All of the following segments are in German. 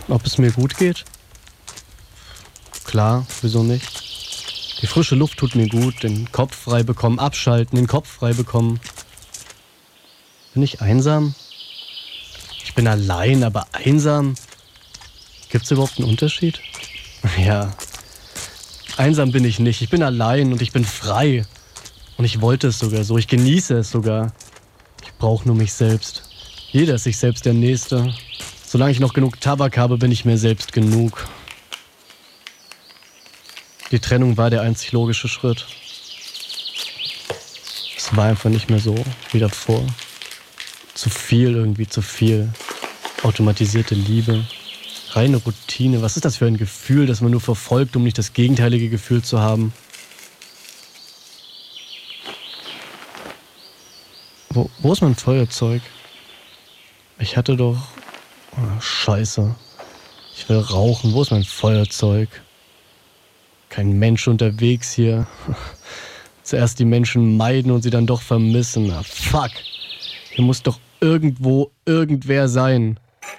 Ob es mir gut geht? Klar, wieso nicht? Die frische Luft tut mir gut, den Kopf frei bekommen, abschalten, den Kopf frei bekommen. Bin ich einsam? Ich bin allein, aber einsam? Gibt's überhaupt einen Unterschied? Ja, einsam bin ich nicht. Ich bin allein und ich bin frei. Und ich wollte es sogar so. Ich genieße es sogar. Ich brauche nur mich selbst. Jeder ist sich selbst der Nächste. Solange ich noch genug Tabak habe, bin ich mir selbst genug. Die Trennung war der einzig logische Schritt. Es war einfach nicht mehr so wie davor. Zu viel irgendwie, zu viel. Automatisierte Liebe. Reine Routine. Was ist das für ein Gefühl, das man nur verfolgt, um nicht das gegenteilige Gefühl zu haben? Wo ist mein Feuerzeug? Ich hatte doch... Oh, Scheiße. Ich will rauchen. Wo ist mein Feuerzeug? Kein Mensch unterwegs hier. Zuerst die Menschen meiden und sie dann doch vermissen. Ah, fuck. Hier muss doch irgendwo irgendwer sein.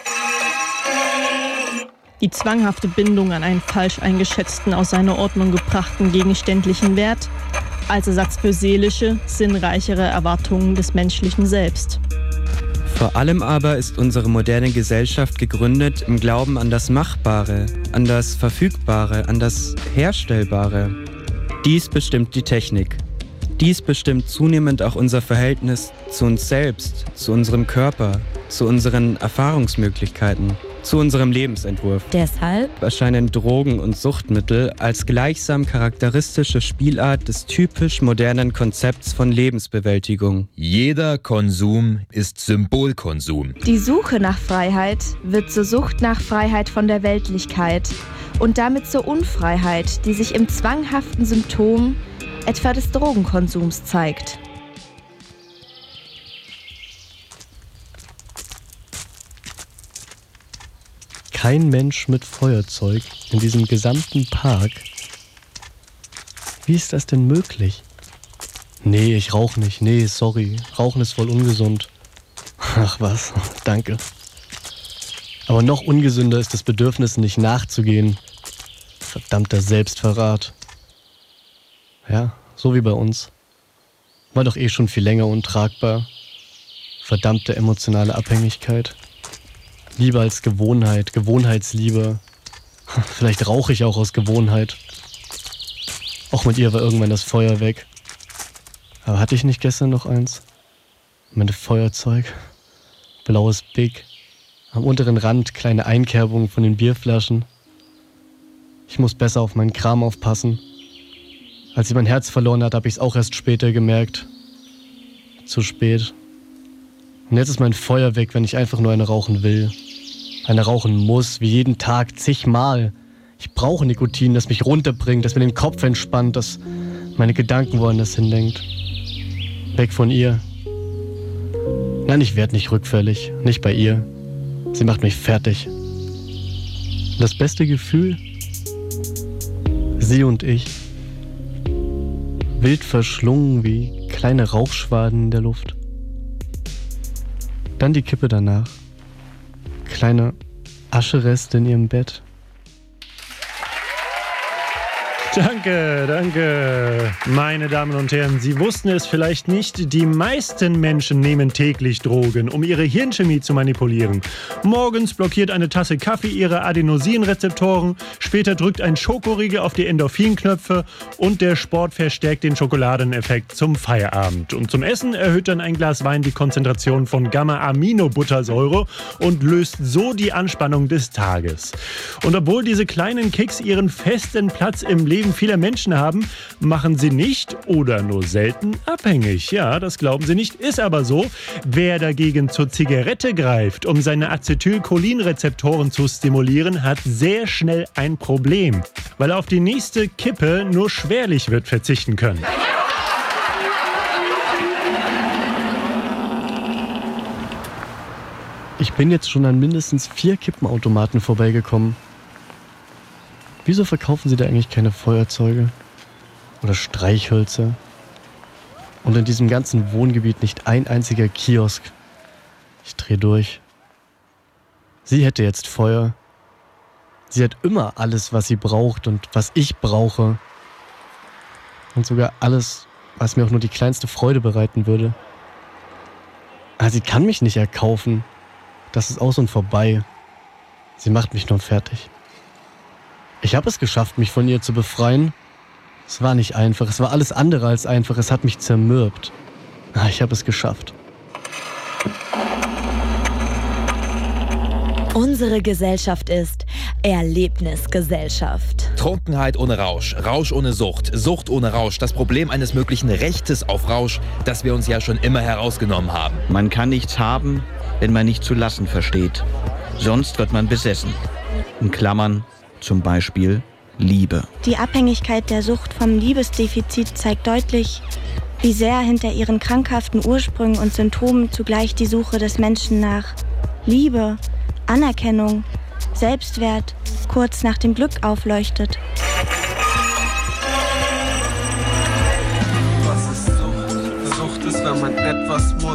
Die zwanghafte Bindung an einen falsch eingeschätzten, aus seiner Ordnung gebrachten gegenständlichen Wert als Ersatz für seelische, sinnreichere Erwartungen des menschlichen Selbst. Vor allem aber ist unsere moderne Gesellschaft gegründet im Glauben an das Machbare, an das Verfügbare, an das Herstellbare. Dies bestimmt die Technik. Dies bestimmt zunehmend auch unser Verhältnis zu uns selbst, zu unserem Körper, zu unseren Erfahrungsmöglichkeiten, zu unserem Lebensentwurf. Deshalb erscheinen Drogen und Suchtmittel als gleichsam charakteristische Spielart des typisch modernen Konzepts von Lebensbewältigung. Jeder Konsum ist Symbolkonsum. die Suche nach Freiheit wird zur Sucht nach Freiheit von der Weltlichkeit und damit zur Unfreiheit, die sich im zwanghaften Symptom etwa des Drogenkonsums zeigt. Kein Mensch mit Feuerzeug in diesem gesamten Park. Wie ist das denn möglich? Nee, ich rauche nicht. Nee, sorry. Rauchen ist voll ungesund. Ach was, danke. Aber noch ungesünder ist das Bedürfnis, nicht nachzugehen. Verdammter Selbstverrat. Ja, so wie bei uns. War doch eh schon viel länger untragbar. Verdammte emotionale Abhängigkeit. Liebe als Gewohnheit, Gewohnheitsliebe. Vielleicht rauche ich auch aus Gewohnheit. Auch mit ihr war irgendwann das Feuer weg. Aber hatte ich nicht gestern noch eins? Mein Feuerzeug. Blaues Big. Am unteren Rand kleine Einkerbungen von den Bierflaschen. Ich muss besser auf meinen Kram aufpassen. Als sie mein Herz verloren hat, habe ich es auch erst später gemerkt. Zu spät. Und jetzt ist mein Feuer weg, wenn ich einfach nur eine rauchen will. Eine rauchen muss, wie jeden Tag, zigmal. Ich brauche Nikotin, das mich runterbringt, das mir den Kopf entspannt, das meine Gedanken woanders hinlenkt. Weg von ihr. Nein, ich werde nicht rückfällig, nicht bei ihr. Sie macht mich fertig. Das beste Gefühl? Sie und ich. Wild verschlungen wie kleine Rauchschwaden in der Luft. Dann die Kippe danach. Kleine Aschereste in ihrem Bett. Danke, danke. Meine Damen und Herren, Sie wussten es vielleicht nicht, die meisten Menschen nehmen täglich Drogen, um ihre Hirnchemie zu manipulieren. Morgens blockiert eine Tasse Kaffee ihre Adenosinrezeptoren, später drückt ein Schokoriegel auf die Endorphinknöpfe und der Sport verstärkt den Schokoladeneffekt zum Feierabend. Und zum Essen erhöht dann ein Glas Wein die Konzentration von Gamma-Aminobuttersäure und löst so die Anspannung des Tages. Und obwohl diese kleinen Kicks ihren festen Platz im Leben vieler Menschen haben, machen sie nicht oder nur selten abhängig. Ja, das glauben sie nicht, ist aber so. Wer dagegen zur Zigarette greift, um seine Acetylcholinrezeptoren zu stimulieren, hat sehr schnell ein Problem, weil er auf die nächste Kippe nur schwerlich wird verzichten können. Ich bin jetzt schon an mindestens 4 Kippenautomaten vorbeigekommen. Wieso verkaufen sie da eigentlich keine Feuerzeuge? Oder Streichhölzer? Und in diesem ganzen Wohngebiet nicht ein einziger Kiosk. Ich dreh durch. Sie hätte jetzt Feuer. Sie hat immer alles, was sie braucht und was ich brauche. Und sogar alles, was mir auch nur die kleinste Freude bereiten würde. Aber sie kann mich nicht erkaufen. Das ist aus und vorbei. Sie macht mich nur fertig. Ich habe es geschafft, mich von ihr zu befreien. Es war nicht einfach, es war alles andere als einfach, es hat mich zermürbt. Aber ich habe es geschafft. Unsere Gesellschaft ist Erlebnisgesellschaft. Trunkenheit ohne Rausch, Rausch ohne Sucht, Sucht ohne Rausch. Das Problem eines möglichen Rechtes auf Rausch, das wir uns ja schon immer herausgenommen haben. Man kann nichts haben, wenn man nicht zu lassen versteht. Sonst wird man besessen. In Klammern zum Beispiel Liebe. Die Abhängigkeit der Sucht vom Liebesdefizit zeigt deutlich, wie sehr hinter ihren krankhaften Ursprüngen und Symptomen zugleich die Suche des Menschen nach Liebe, Anerkennung, Selbstwert kurz nach dem Glück aufleuchtet. Was ist Sucht? Sucht ist, wenn man etwas muss.